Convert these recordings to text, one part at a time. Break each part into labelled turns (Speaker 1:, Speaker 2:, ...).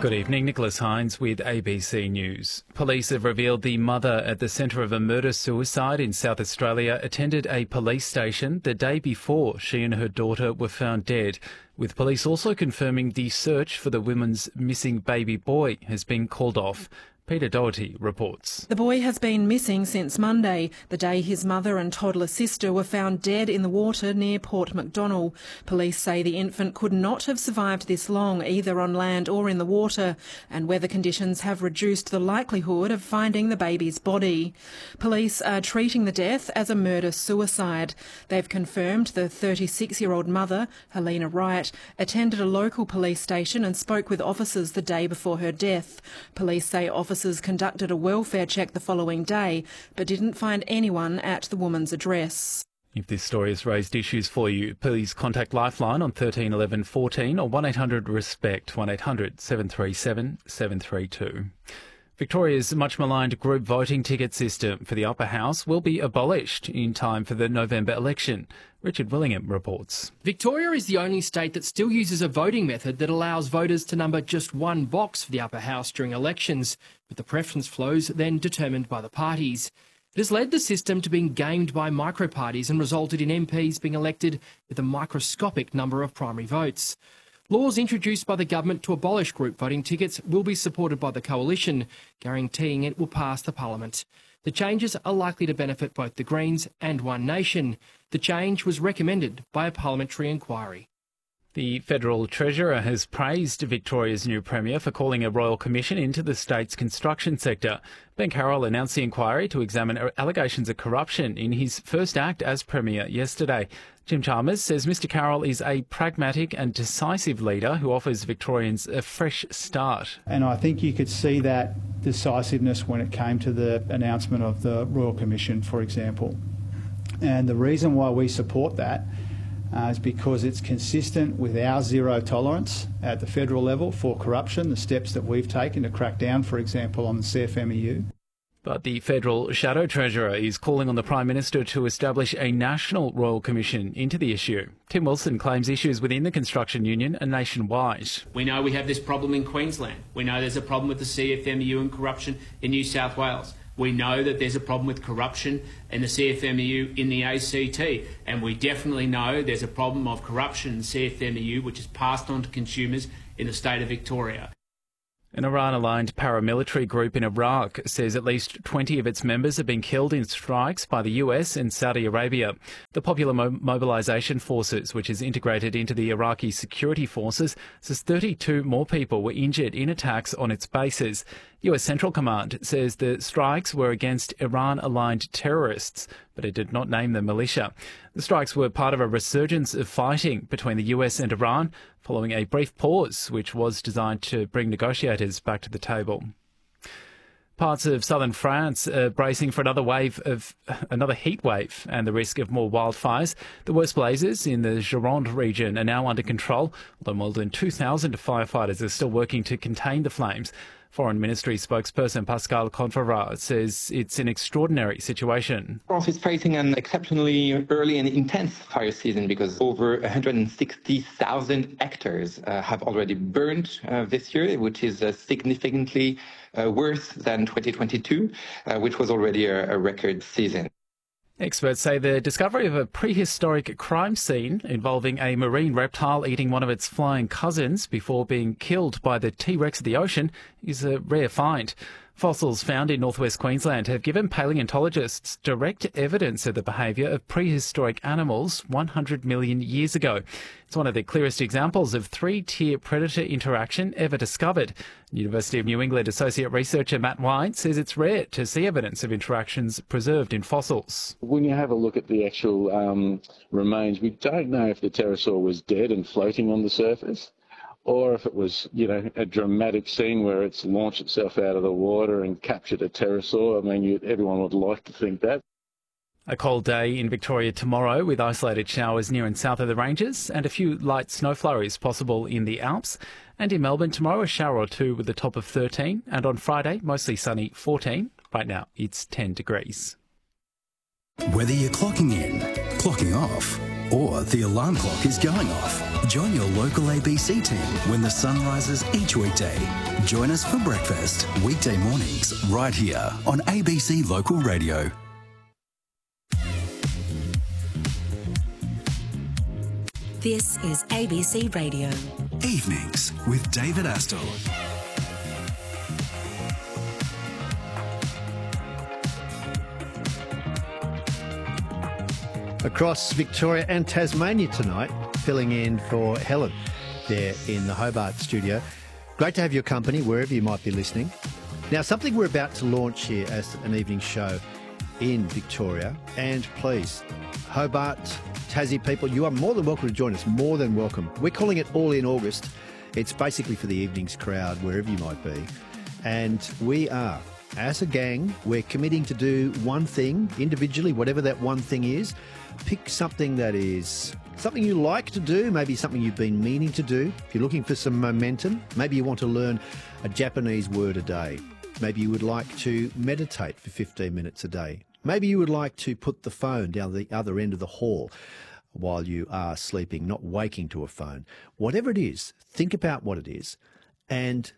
Speaker 1: Good evening, Nicholas Hines with ABC News. Police have revealed the mother at the centre of a murder-suicide in South Australia attended a police station the day before she and her daughter were found dead, with police also confirming the search for the woman's missing baby boy has been called off. Peter Doherty reports.
Speaker 2: The boy has been missing since Monday, the day his mother and toddler sister were found dead in the water near Port Macdonnell. Police say the infant could not have survived this long, either on land or in the water, and weather conditions have reduced the likelihood of finding the baby's body. Police are treating the death as a murder-suicide. They've confirmed the 36-year-old mother, Helena Wright, attended a local police station and spoke with officers the day before her death. Police say officers conducted a welfare check the following day, but didn't find anyone at the woman's address.
Speaker 1: If this story has raised issues for you, please contact Lifeline on 13 11 14 or 1800-RESPECT 1800 737 732. Victoria's much-maligned group voting ticket system for the Upper House will be abolished in time for the November election. Richard Willingham reports.
Speaker 3: Victoria is the only state that still uses a voting method that allows voters to number just one box for the Upper House during elections, with the preference flows then determined by the parties. It has led the system to being gamed by micro-parties and resulted in MPs being elected with a microscopic number of primary votes. Laws introduced by the government to abolish group voting tickets will be supported by the Coalition, guaranteeing it will pass the Parliament. The changes are likely to benefit both the Greens and One Nation. The change was recommended by a parliamentary inquiry.
Speaker 1: The Federal Treasurer has praised Victoria's new Premier for calling a royal commission into the state's construction sector. Ben Carroll announced the inquiry to examine allegations of corruption in his first act as Premier yesterday. Jim Chalmers says Mr Carroll is a pragmatic and decisive leader who offers Victorians a fresh start.
Speaker 4: And I think you could see that decisiveness when it came to the announcement of the Royal Commission, for example. And the reason why we support that is because it's consistent with our zero tolerance at the federal level for corruption, the steps that we've taken to crack down, for example, on the CFMEU.
Speaker 1: But the Federal Shadow Treasurer is calling on the Prime Minister to establish a national royal commission into the issue. Tim Wilson claims issues within the construction union are nationwide.
Speaker 5: We know we have this problem in Queensland. We know there's a problem with the CFMEU and corruption in New South Wales. We know that there's a problem with corruption in the CFMEU in the ACT, and we definitely know there's a problem of corruption in the CFMEU which is passed on to consumers in the state of Victoria.
Speaker 1: An Iran-aligned paramilitary group in Iraq says at least 20 of its members have been killed in strikes by the US and Saudi Arabia. The Popular Mobilisation Forces, which is integrated into the Iraqi security forces, says 32 more people were injured in attacks on its bases. US Central Command says the strikes were against Iran-aligned terrorists, but it did not name the militia. The strikes were part of a resurgence of fighting between the US and Iran following a brief pause, which was designed to bring negotiators back to the table. Parts of southern France are bracing for another heat wave and the risk of more wildfires. The worst blazes in the Gironde region are now under control, although more than 2,000 firefighters are still working to contain the flames. Foreign Ministry spokesperson Pascal Conferat says it's an extraordinary situation.
Speaker 6: France is facing an exceptionally early and intense fire season because over 160,000 hectares have already burned this year, which is significantly worse than 2022, which was already a record season.
Speaker 1: Experts say the discovery of a prehistoric crime scene involving a marine reptile eating one of its flying cousins before being killed by the T-Rex of the ocean is a rare find. Fossils found in northwest Queensland have given paleontologists direct evidence of the behaviour of prehistoric animals 100 million years ago. It's one of the clearest examples of three-tier predator interaction ever discovered. University of New England associate researcher Matt White says it's rare to see evidence of interactions preserved in fossils.
Speaker 7: When you have a look at the actual remains, we don't know if the pterosaur was dead and floating on the surface, or if it was, a dramatic scene where it's launched itself out of the water and captured a pterosaur. I mean, everyone would like to think that.
Speaker 1: A cold day in Victoria tomorrow with isolated showers near and south of the ranges and a few light snow flurries possible in the Alps. And in Melbourne tomorrow, a shower or two with a top of 13. And on Friday, mostly sunny, 14. Right now, it's 10 degrees.
Speaker 8: Whether you're clocking in, clocking off, or the alarm clock is going off, Join your local ABC team when the sun rises each weekday. Join us for breakfast, weekday mornings, right here on ABC Local Radio.
Speaker 9: This is ABC Radio.
Speaker 8: Evenings with David Astle.
Speaker 10: Across Victoria and Tasmania tonight, filling in for Helen there in the Hobart studio. Great to have your company wherever you might be listening. Now, something we're about to launch here as an evening show in Victoria, and please, Hobart, Tassie people, you are more than welcome to join us, more than welcome. We're calling it All in August. It's basically for the evenings crowd, wherever you might be. And we are, as a gang, we're committing to do one thing individually, whatever that one thing is. Pick something that is something you like to do, maybe something you've been meaning to do. If you're looking for some momentum, maybe you want to learn a Japanese word a day. Maybe you would like to meditate for 15 minutes a day. Maybe you would like to put the phone down the other end of the hall while you are sleeping, not waking to a phone. Whatever it is, think about what it is and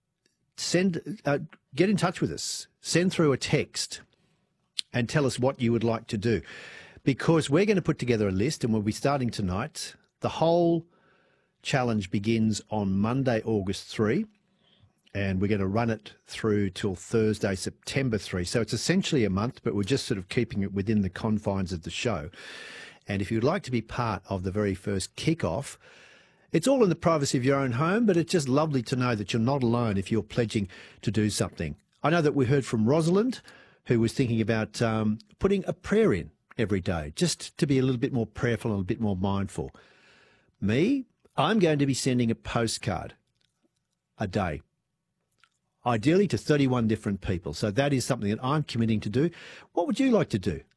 Speaker 10: get in touch with us. Send through a text and tell us what you would like to do. Because we're going to put together a list and we'll be starting tonight. The whole challenge begins on Monday, August 3, and we're going to run it through till Thursday, September 3. So it's essentially a month, but we're just sort of keeping it within the confines of the show. And if you'd like to be part of the very first kick-off, it's all in the privacy of your own home, but it's just lovely to know that you're not alone if you're pledging to do something. I know that we heard from Rosalind, who was thinking about putting a prayer in every day, just to be a little bit more prayerful and a bit more mindful. Me, I'm going to be sending a postcard a day, ideally to 31 different people. So that is something that I'm committing to do. What would you like to do?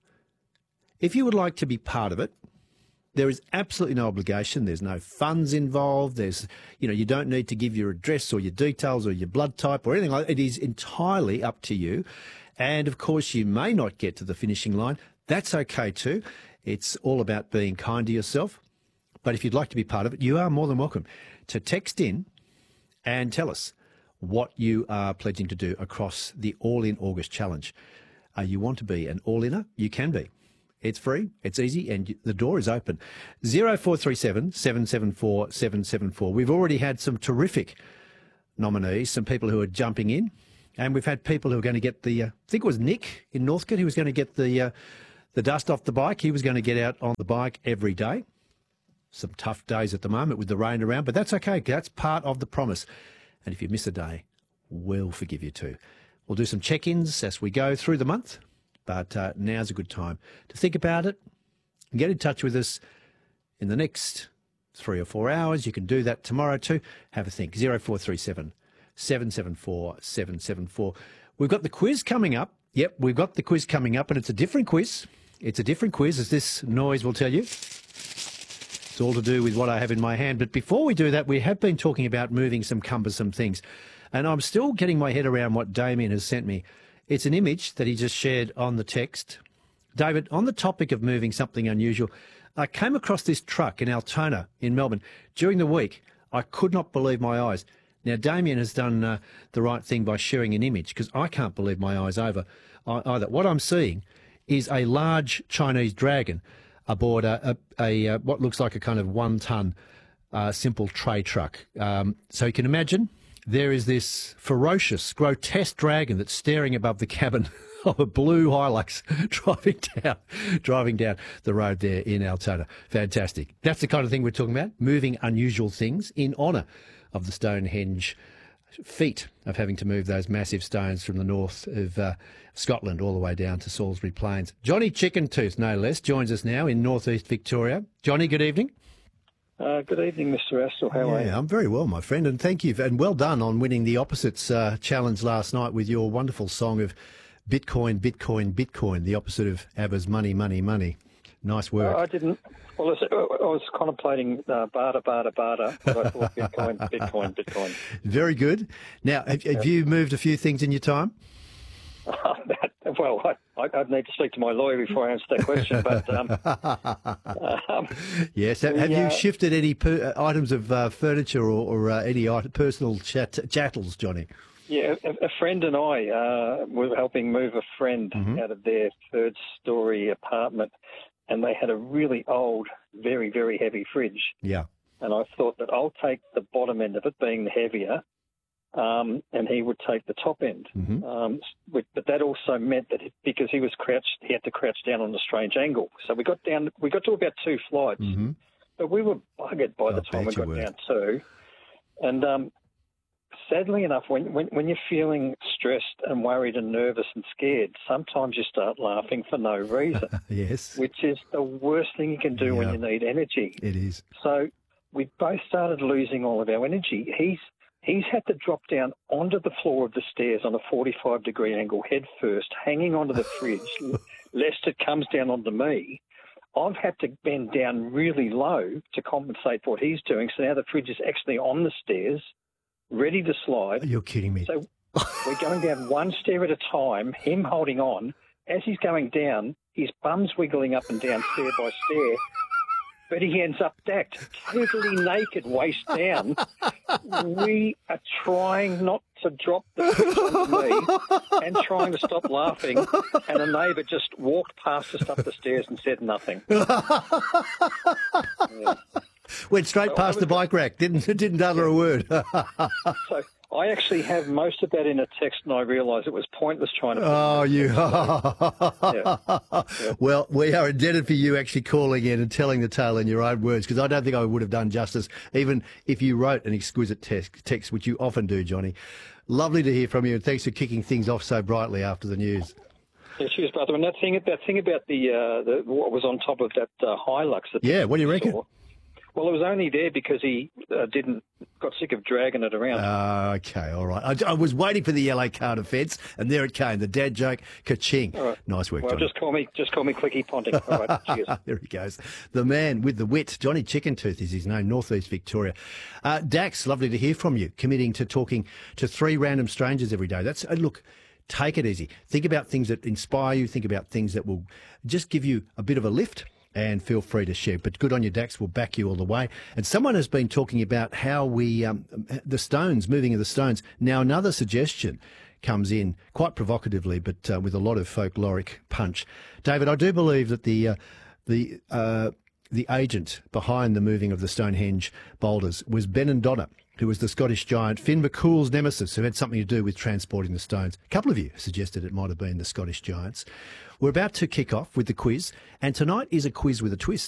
Speaker 10: If you would like to be part of it, there is absolutely no obligation. There's no funds involved. You don't need to give your address or your details or your blood type or anything like that. It is entirely up to you. And of course, you may not get to the finishing line. That's okay too. It's all about being kind to yourself. But if you'd like to be part of it, you are more than welcome to text in and tell us what you are pledging to do across the All in August challenge. You want to be an all-inner? You can be. It's free, it's easy, and the door is open. 0437 774 774. We've already had some terrific nominees, some people who are jumping in, and we've had people who are going to get I think it was Nick in Northcote who was going to get the dust off the bike. He was going to get out on the bike every day. Some tough days at the moment with the rain around, but that's okay. That's part of the promise. And if you miss a day, we'll forgive you too. We'll do some check-ins as we go through the month, but now's a good time to think about it and get in touch with us in the next 3 or 4 hours. You can do that tomorrow too. Have a think. 0437 774 774. We've got the quiz coming up. Yep, we've got the quiz coming up, and it's a different quiz. It's a different quiz, as this noise will tell you. It's all to do with what I have in my hand. But before we do that, we have been talking about moving some cumbersome things. And I'm still getting my head around what Damien has sent me. It's an image that he just shared on the text. David, on the topic of moving something unusual, I came across this truck in Altona in Melbourne during the week. I could not believe my eyes. Now, Damien has done the right thing by sharing an image, because I can't believe my eyes either. What I'm seeing is a large Chinese dragon aboard a what looks like a kind of 1-ton simple tray truck. So you can imagine there is this ferocious, grotesque dragon that's staring above the cabin of a blue Hilux driving down the road there in Altona. Fantastic. That's the kind of thing we're talking about, moving unusual things in honour of the Stonehenge feat of having to move those massive stones from the north of Scotland all the way down to Salisbury Plains. Johnny Chickentooth, no less, joins us now in northeast Victoria. Johnny, good evening.
Speaker 11: Good evening, Mr. Astle. How are you?
Speaker 10: I'm very well, my friend, and thank you, and well done on winning the Opposites challenge last night with your wonderful song of Bitcoin, Bitcoin, Bitcoin, the opposite of ABBA's Money, Money, Money. Nice work.
Speaker 11: I didn't. Well, I was contemplating barter, barter, barter, but I thought Bitcoin, Bitcoin, Bitcoin.
Speaker 10: Very good. Now, have you moved a few things in your time?
Speaker 11: That Well, I'd need to speak to my lawyer before I answer that question. But
Speaker 10: yes, have you shifted any items of furniture or any personal chattels, Johnny?
Speaker 11: Yeah, a friend and I were helping move a friend out of their third-story apartment, and they had a really old, very, very heavy fridge.
Speaker 10: Yeah.
Speaker 11: And I thought that I'll take the bottom end of it, being the heavier, and he would take the top end. But that also meant that because he was crouched, he had to crouch down on a strange angle. So we got to about 2 flights, but we were buggered by the time we got down 2. And sadly enough, when you're feeling stressed and worried and nervous and scared, sometimes you start laughing for no reason.
Speaker 10: Yes.
Speaker 11: Which is the worst thing you can do when you need energy.
Speaker 10: It is.
Speaker 11: So we both started losing all of our energy. He's had to drop down onto the floor of the stairs on a 45-degree angle head first, hanging onto the fridge, lest it comes down onto me. I've had to bend down really low to compensate for what he's doing. So now the fridge is actually on the stairs, ready to slide.
Speaker 10: You're kidding me.
Speaker 11: So we're going down one stair at a time, him holding on. As he's going down, his bum's wiggling up and down stair by stair, but he ends up decked, totally naked, waist down. We are trying not to drop the fridge onto me and trying to stop laughing, and a neighbour just walked past us up the stairs and said nothing.
Speaker 10: Went straight past the bike rack, didn't utter a word.
Speaker 11: So I actually have most of that in a text, and I realise it was pointless trying to...
Speaker 10: Oh, you... Well, we are indebted for you actually calling in and telling the tale in your own words, because I don't think I would have done justice, even if you wrote an exquisite text, which you often do, Johnny. Lovely to hear from you, and thanks for kicking things off so brightly after the news.
Speaker 11: Yeah, cheers, brother. And that thing about the what was on top of that Hilux...
Speaker 10: Yeah, what do you reckon?
Speaker 11: Well, it was only there because he got sick of dragging it around.
Speaker 10: Okay, all right. I was waiting for the yellow card offence, and there it came, the dad joke, ka-ching.
Speaker 11: All right.
Speaker 10: Nice work,
Speaker 11: well,
Speaker 10: Johnny.
Speaker 11: just call me Clicky Ponting. All right, cheers.
Speaker 10: There he goes. The man with the wit, Johnny Chickentooth is his name, North East Victoria. Dax, lovely to hear from you, committing to talking to 3 random strangers every day. That's look, take it easy. Think about things that inspire you. Think about things that will just give you a bit of a lift. And feel free to share. But good on you, Dax. We'll back you all the way. And someone has been talking about how we, the Stones, moving of the Stones. Now, another suggestion comes in quite provocatively, but with a lot of folkloric punch. David, I do believe that the agent behind the moving of the Stonehenge boulders was Ben and Donna, who was the Scottish giant Finn McCool's nemesis, who had something to do with transporting the stones. A couple of you suggested it might have been the Scottish giants. We're about to kick off with the quiz, and tonight is a quiz with a twist.